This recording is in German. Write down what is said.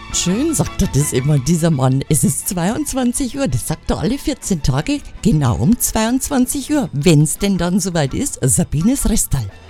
Schön sagt er das immer, dieser Mann. Es ist 22 Uhr, das sagt er alle 14 Tage, genau um 22 Uhr. Wenn's denn dann soweit ist, Sabines Restal.